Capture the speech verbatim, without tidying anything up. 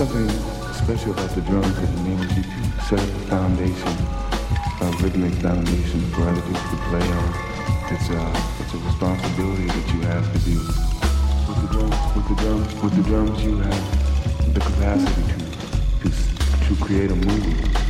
something special about the drums that enables you to set up a foundation, a rhythmic foundation for other people to play on. It's a, it's a responsibility that you have to do. With the drums, with the drums, with the drums, you have the capacity to, to, to create a movie.